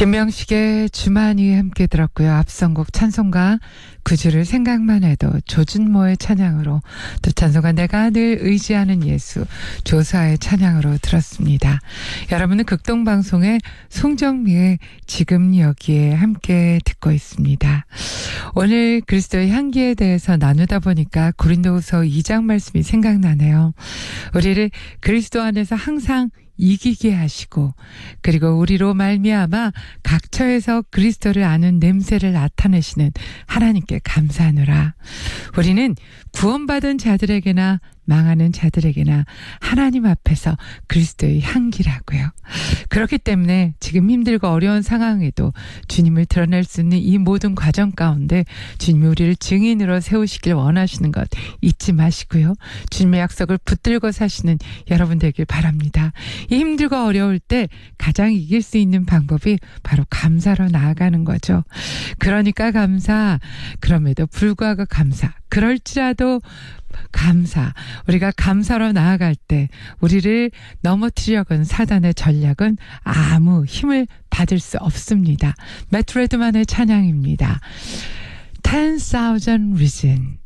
김명식의 주만이 함께 들었고요. 앞선곡 찬송가 구주를 생각만 해도 조준모의 찬양으로, 또 찬송가 내가 늘 의지하는 예수 조사의 찬양으로 들었습니다. 여러분은 극동방송의 송정미의 지금 여기에 함께 듣고 있습니다. 오늘 그리스도의 향기에 대해서 나누다 보니까 고린도후서 2장 말씀이 생각나네요. 우리를 그리스도 안에서 항상 이기게 하시고, 그리고 우리로 말미암아 각처에서 그리스도를 아는 냄새를 나타내시는 하나님께 감사하노라. 우리는 구원받은 자들에게나 망하는 자들에게나 하나님 앞에서 그리스도의 향기라고요. 그렇기 때문에 지금 힘들고 어려운 상황에도 주님을 드러낼 수 있는 이 모든 과정 가운데 주님이 우리를 증인으로 세우시길 원하시는 것 잊지 마시고요. 주님의 약속을 붙들고 사시는 여러분 되길 바랍니다. 이 힘들고 어려울 때 가장 이길 수 있는 방법이 바로 감사로 나아가는 거죠. 그러니까 감사, 그럼에도 불구하고 감사, 그럴지라도 감사. 우리가 감사로 나아갈 때 우리를 넘어뜨리려고 하는 사단의 전략은 아무 힘을 받을 수 없습니다. 매트 레드만의 찬양입니다. 10,000 Reasons.